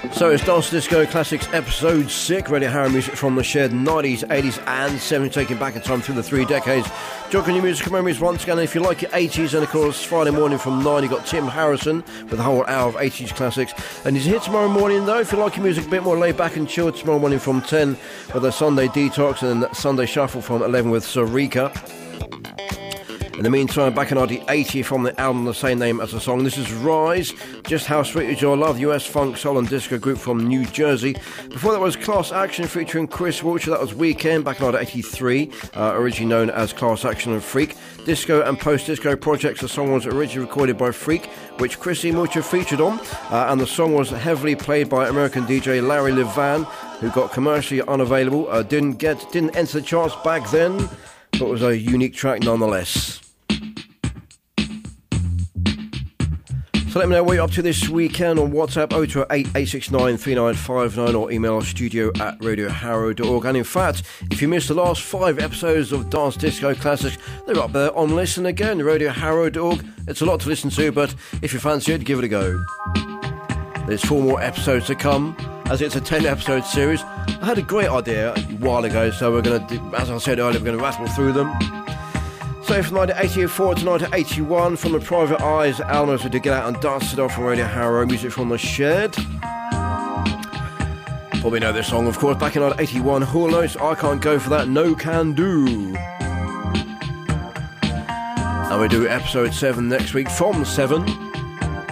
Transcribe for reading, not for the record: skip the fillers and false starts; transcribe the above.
So it's Dance Disco Classics episode 6, Radio Harrow music from the shed, 90s, 80s and 70s, taking back in time through the 3 decades. Joking your musical memories once again, and if you like your 80s, and of course Friday morning from 9 you've got Tim Harrison with a whole hour of 80s classics. And he's here tomorrow morning though, if you like your music a bit more laid back and chilled, tomorrow morning from 10 with a Sunday Detox and Sunday Shuffle from 11 with Sarika. In the meantime, back in 1980 from the album the same name as the song, this is Rise, Just How Sweet Is Your Love, US funk, soul and disco group from New Jersey. Before that was Class Action featuring Chris Wiltshire, that was Weekend, back in 1983, originally known as Class Action and Freak. Disco and post-disco projects, the song was originally recorded by Freak, which Chrissy Wiltshire featured on, and the song was heavily played by American DJ Larry Levan, who got commercially unavailable, didn't enter the charts back then, but was a unique track nonetheless. So let me know what you're up to this weekend on WhatsApp 028-869-3959 or email studio@radioharrow.org. And in fact, if you missed the last 5 episodes of Dance Disco Classics, they're up there on Listen Again, radioharrow.org. It's a lot to listen to, but if you fancy it, give it a go. There's 4 more episodes to come, as it's a 10-episode series. I had a great idea a while ago, so we're going to do, as I said earlier, we're going to rattle through them. So from 1984 to 1981, from the Private Eyes albums, we did Get Out and Dust It Off from Radio Harrow, music from the shed. Probably know this song, of course, back in 1981, Who Knows, I Can't Go For That, No Can Do. And we do episode 7 next week from 7.